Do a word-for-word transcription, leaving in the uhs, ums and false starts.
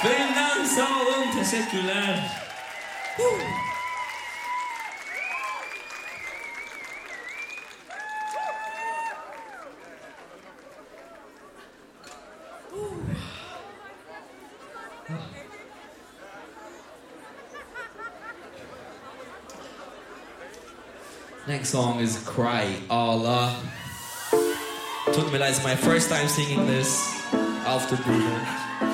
Benden sağ olun, teşekkürler. Next song is Cry Allah. Tut mir leid, it's my first time singing this after Bruno.